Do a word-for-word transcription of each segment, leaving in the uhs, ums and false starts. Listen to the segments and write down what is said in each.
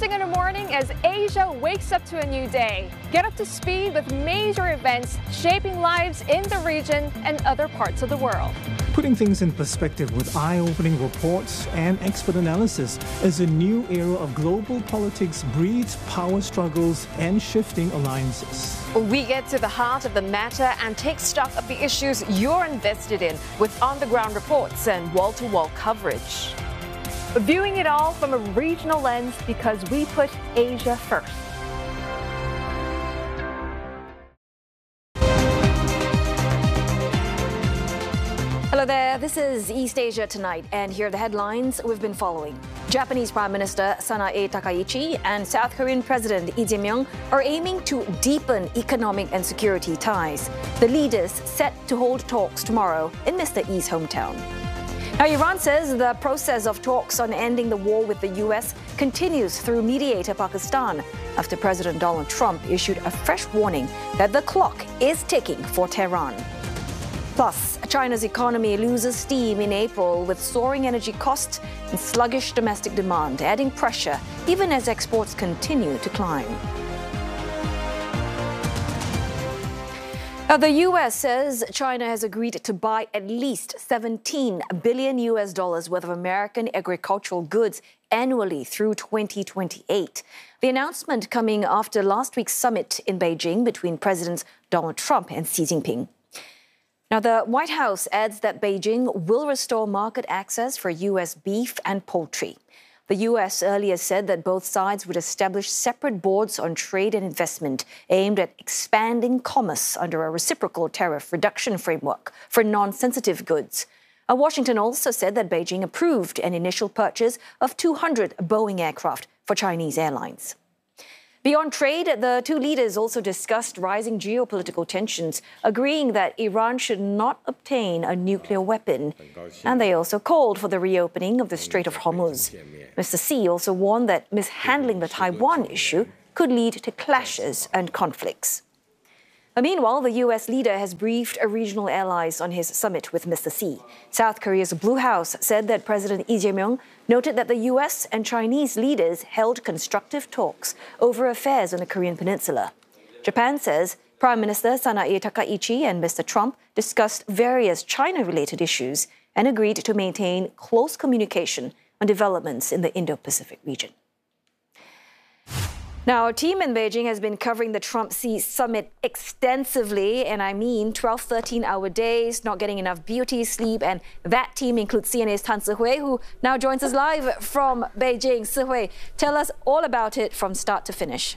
thing in the morning as Asia wakes up to a new day. Get up to speed with major events shaping lives in the region and other parts of the world. Putting things in perspective with eye-opening reports and expert analysis as a new era of global politics breeds power struggles and shifting alliances. We get to the heart of the matter and take stock of the issues you're invested in with on-the-ground reports and wall-to-wall coverage. Viewing it all from a regional lens because we put Asia first. Hello there, this is East Asia Tonight, and here are the headlines we've been following. Japanese Prime Minister Sanae Takaichi and South Korean President Lee Jae-myung are aiming to deepen economic and security ties. The leaders set to hold talks tomorrow in Mister Lee's hometown. Now, Iran says the process of talks on ending the war with the U S continues through mediator Pakistan after President Donald Trump issued a fresh warning that the clock is ticking for Tehran. Plus, China's economy loses steam in April with soaring energy costs and sluggish domestic demand, adding pressure even as exports continue to climb. Now, the U S says China has agreed to buy at least seventeen billion U S dollars worth of American agricultural goods annually through twenty twenty-eight. The announcement coming after last week's summit in Beijing between Presidents Donald Trump and Xi Jinping. Now, the White House adds that Beijing will restore market access for U S beef and poultry. The U S earlier said that both sides would establish separate boards on trade and investment aimed at expanding commerce under a reciprocal tariff reduction framework for non-sensitive goods. Uh, Washington also said that Beijing approved an initial purchase of two hundred Boeing aircraft for Chinese airlines. Beyond trade, the two leaders also discussed rising geopolitical tensions, agreeing that Iran should not obtain a nuclear weapon. And they also called for the reopening of the Strait of Hormuz. Mister Xi also warned that mishandling the Taiwan issue could lead to clashes and conflicts. Meanwhile, the U S leader has briefed regional allies on his summit with Mister Xi. South Korea's Blue House said that President Lee Jae-myung noted that the U S and Chinese leaders held constructive talks over affairs on the Korean peninsula. Japan says Prime Minister Sanae Takaichi and Mister Trump discussed various China-related issues and agreed to maintain close communication on developments in the Indo-Pacific region. Now, our team in Beijing has been covering the Trump-Xi summit extensively, and I mean twelve, thirteen-hour days, not getting enough beauty, sleep, and that team includes C N A's Tan Sihui, who now joins us live from Beijing. Sihui, tell us all about it from start to finish.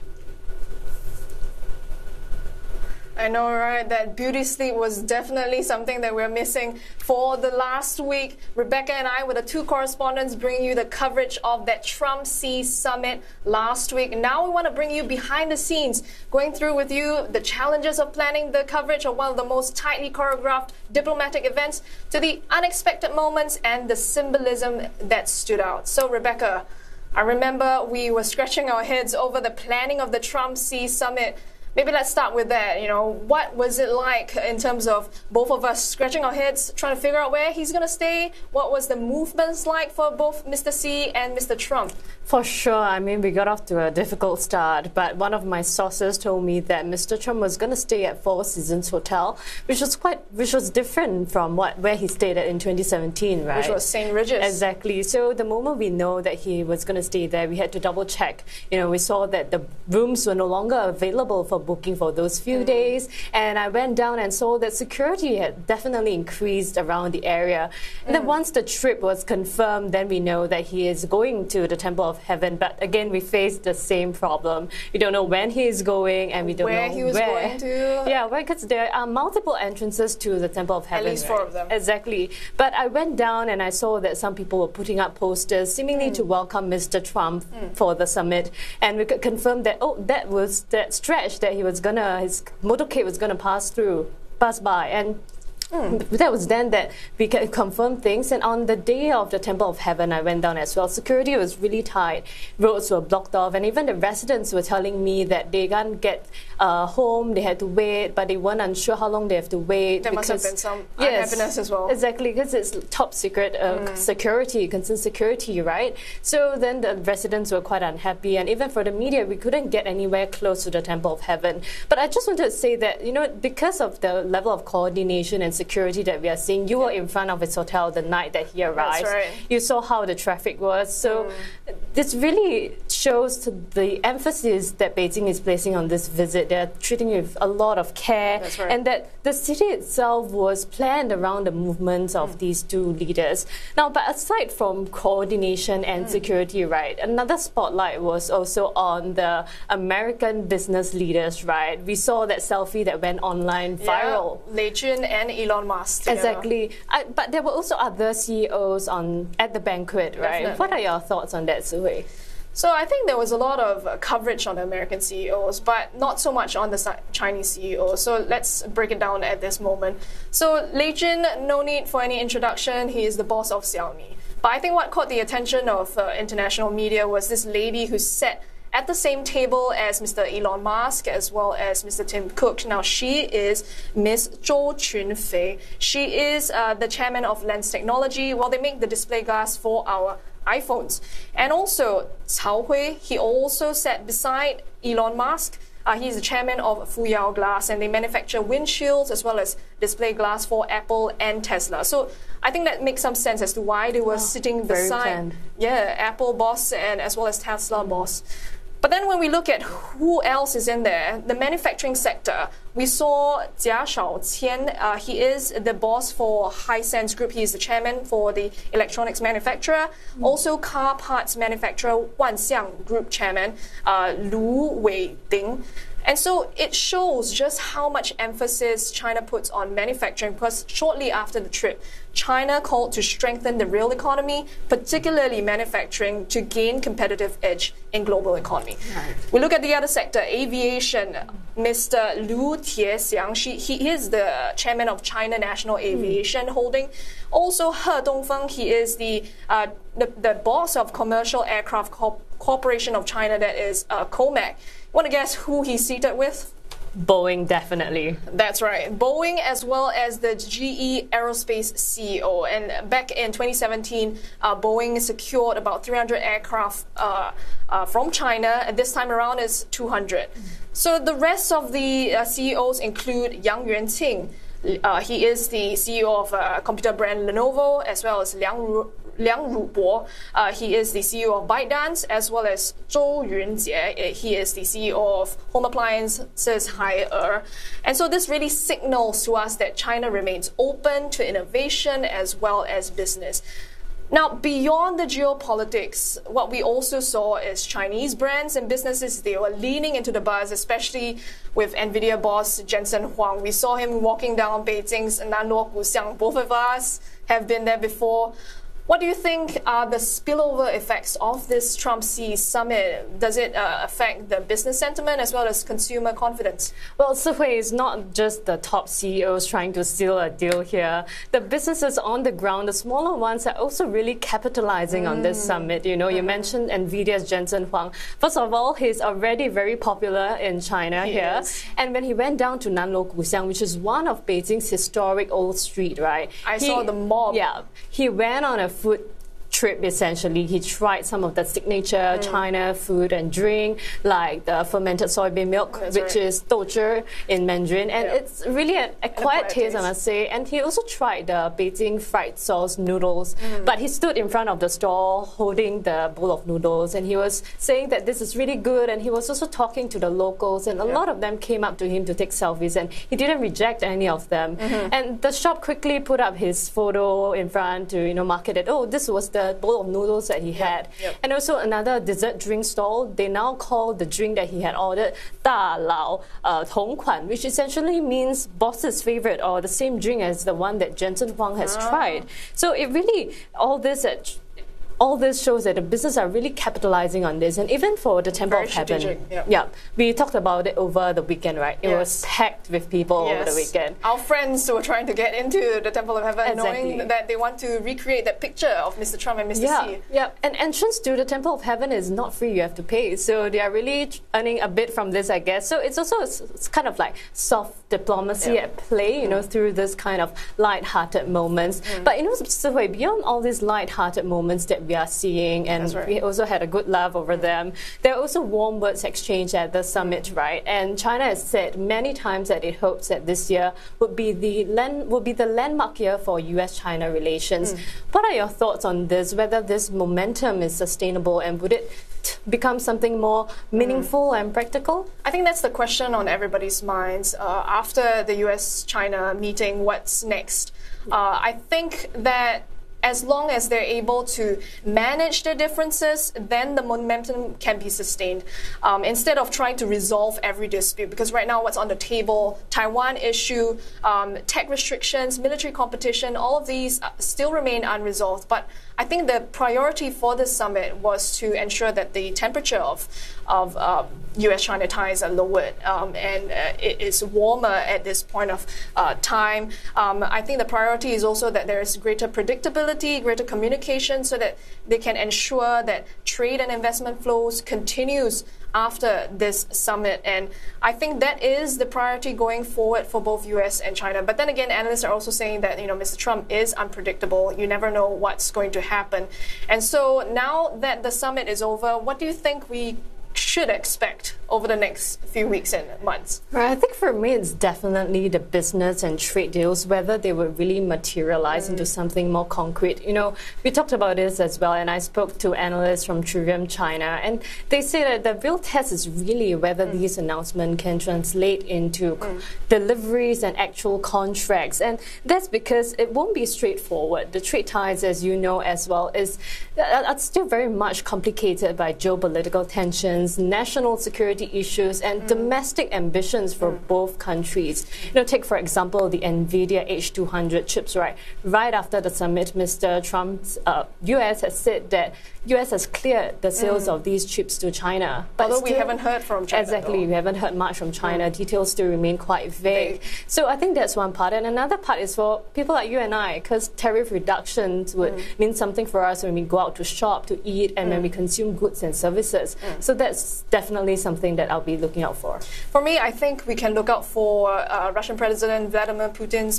I know, right? That beauty sleep was definitely something that we're missing for the last week. Rebecca and I were the two correspondents bringing you the coverage of that Trump-Xi summit last week. Now we want to bring you behind the scenes, going through with you the challenges of planning the coverage of one of the most tightly choreographed diplomatic events to the unexpected moments and the symbolism that stood out. So, Rebecca, I remember we were scratching our heads over the planning of the Trump-Xi summit. Maybe let's start with that. You know, what was it like in terms of both of us scratching our heads, trying to figure out where he's going to stay? What was the movements like for both Mister Xi and Mister Trump? For sure. I mean, we got off to a difficult start, but one of my sources told me that Mister Trump was going to stay at Four Seasons Hotel, which was quite, which was different from what where he stayed at in twenty seventeen, right? Which was Saint Regis. Exactly. So the moment we know that he was going to stay there, we had to double check. You know, we saw that the rooms were no longer available for booking for those few mm. days, and I went down and saw that security had definitely increased around the area. And mm. then once the trip was confirmed, then we know that he is going to the Temple of Heaven. But again, we faced the same problem. We don't know when he is going, and we don't where know he was where. going to. Yeah, because there are multiple entrances to the Temple of Heaven. At least right? four of them. Exactly. But I went down and I saw that some people were putting up posters, seemingly mm. to welcome Mister Trump mm. for the summit, and we could confirm that oh, that was that stretch that he was gonna his motorcade was gonna pass through, pass by, and Mm. That was then that we can confirm things. And on the day of the Temple of Heaven, I went down as well. Security was really tight. Roads were blocked off. And even the residents were telling me that they can't get uh, home. They had to wait, but they weren't unsure how long they have to wait. There because, must have been some yes, unhappiness as well. Exactly, because it's top secret uh, mm. security, concerned security, right? So then the residents were quite unhappy. And even for the media, we couldn't get anywhere close to the Temple of Heaven. But I just wanted to say that, you know, because of the level of coordination and security that we are seeing, you were in front of his hotel the night that he arrived. That's right. You saw how the traffic was. So mm. this really shows the emphasis that Beijing is placing on this visit. They're treating it with a lot of care. That's right. And that the city itself was planned around the movements of mm. these two leaders. Now, but aside from coordination and mm. security, right, another spotlight was also on the American business leaders, right? We saw that selfie that went online viral. Yeah, Lei Jun and Elon Musk together. Exactly. I, but there were also other C E Os on at the banquet, right? Definitely. What are your thoughts on that, Suhui? So I think there was a lot of uh, coverage on the American C E Os, but not so much on the si Chinese C E Os. So let's break it down at this moment. So Lei Jun, no need for any introduction. He is the boss of Xiaomi. But I think what caught the attention of uh, international media was this lady who sat at the same table as Mister Elon Musk as well as Mister Tim Cook. Now, she is Miss Zhou Qunfei. She is uh, the chairman of Lens Technology. Well, they make the display glass for our iPhones. And also, Cao Hui, he also sat beside Elon Musk. Uh, he's the chairman of Fuyao Glass, and they manufacture windshields as well as display glass for Apple and Tesla. So I think that makes some sense as to why they were oh, sitting beside planned. yeah, Apple boss and as well as Tesla boss. But then when we look at who else is in there, the manufacturing sector, we saw Jia Shaoqian. Uh, he is the boss for Hisense Group. He is the chairman for the electronics manufacturer. Mm. Also, car parts manufacturer Wanxiang Group chairman uh, Lu Weiding. And so it shows just how much emphasis China puts on manufacturing, because shortly after the trip, China called to strengthen the real economy, particularly manufacturing, to gain competitive edge in global economy. Right. We look at the other sector, aviation. Mister Lu Tiexiang, she, he is the chairman of China National Aviation mm. Holding. Also, He Dongfeng, he is the, uh, the, the boss of Commercial Aircraft Corp Corporation of China, that is uh, COMAC. Want to guess who he's seated with? Boeing, definitely. That's right. Boeing, as well as the G E Aerospace C E O. And back in twenty seventeen, uh, Boeing secured about three hundred aircraft uh, uh, from China. And this time around is two hundred. Mm. So the rest of the uh, C E Os include Yang Yuanqing. Uh, he is the C E O of uh, computer brand Lenovo, as well as Liang Ru Liang Rubo. Uh, he is the C E O of ByteDance, as well as Zhou Yunjie. He is the C E O of home appliances Haier. And so this really signals to us that China remains open to innovation as well as business. Now, beyond the geopolitics, what we also saw is Chinese brands and businesses, they were leaning into the buzz, especially with NVIDIA boss Jensen Huang. We saw him walking down Beijing's Nanluo Guxiang. Both of us have been there before. What do you think are the spillover effects of this Trump-Xi summit? Does it uh, affect the business sentiment as well as consumer confidence? Well, Suhui, is not just the top C E Os trying to seal a deal here. The businesses on the ground, the smaller ones, are also really capitalizing mm. on this summit. You know, mm. you mentioned NVIDIA's Jensen Huang. First of all, he's already very popular in China he here. Is. And when he went down to Nanluo Guxiang, which is one of Beijing's historic old street, right? I he, saw the mob. Yeah. He went on a food trip, essentially. He tried some of the signature mm. China food and drink, like the fermented soybean milk, That's which right. is douzhi in Mandarin. And yeah. it's really an acquired taste, taste, I must say. And he also tried the Beijing fried sauce noodles. Mm. But he stood in front of the stall holding the bowl of noodles. And he was saying that this is really good. And he was also talking to the locals. And a yeah. lot of them came up to him to take selfies. And he didn't reject any of them. Mm-hmm. And the shop quickly put up his photo in front to, you know, market it. Oh, this was the bowl of noodles that he yep, had. Yep. And also another dessert drink stall, they now call the drink that he had ordered Da Lao uh, Tong Kuan, which essentially means boss's favorite, or the same drink as the one that Jensen Huang has ah. tried. So it really, all this at all this shows that the business are really capitalizing on this. And even for the Temple Very of Heaven, strategic, yeah. yeah, we talked about it over the weekend, right? It Yes. was packed with people Yes. over the weekend. Our friends who were trying to get into the Temple of Heaven, Exactly. knowing that they want to recreate that picture of Mister Trump and Mister Yeah, Xi. yeah. And entrance to the Temple of Heaven is not free; you have to pay. So they are really earning a bit from this, I guess. So it's also it's kind of like soft diplomacy Yeah. at play, you know, through this kind of light-hearted moments. Mm. But you know, Sihui, beyond all these light-hearted moments that we are seeing, and That's right. we also had a good laugh over them, there are also warm words exchanged at the summit, right? And China has said many times that it hopes that this year would be the land would be the landmark year for U S China relations. Mm. What are your thoughts on this? Whether this momentum is sustainable, and would it become something more meaningful mm. and practical? I think that's the question on everybody's minds. Uh, after the U S China meeting, what's next? Uh, I think that as long as they're able to manage their differences, then the momentum can be sustained. Um, instead of trying to resolve every dispute, because right now what's on the table, Taiwan issue, um, tech restrictions, military competition, all of these still remain unresolved. But I think the priority for this summit was to ensure that the temperature of, of uh, U S China ties are lowered um, and uh, it is warmer at this point of uh, time. Um, I think the priority is also that there is greater predictability, greater communication, so that they can ensure that trade and investment flows continues after this summit. And I think that is the priority going forward for both U S and China. But then again, analysts are also saying that, you know, Mister Trump is unpredictable. You never know what's going to happen. And so now that the summit is over, what do you think we should expect over the next few weeks and months? Right, I think for me it's definitely the business and trade deals, whether they would really materialize mm. into something more concrete. You know, we talked about this as well, and I spoke to analysts from Trivium China, and they say that the real test is really whether mm. these announcements can translate into mm. deliveries and actual contracts. And that's because it won't be straightforward. The trade ties, as you know as well, is uh, still very much complicated by geopolitical tensions, national security issues, and mm. domestic ambitions for mm. both countries. You know, take for example the NVIDIA H two hundred chips. Right, right after the summit, Mister Trump's uh, U S has said that U S has cleared the sales mm. of these chips to China. But Although still, we haven't heard from China. Exactly, though. we haven't heard much from China. Mm. Details still remain quite vague. vague. So I think that's one part. And another part is for people like you and I, because tariff reductions would mm. mean something for us when we go out to shop, to eat, and mm. when we consume goods and services. Mm. So that's definitely something that I'll be looking out for. For me, I think we can look out for uh, Russian President Vladimir Putin's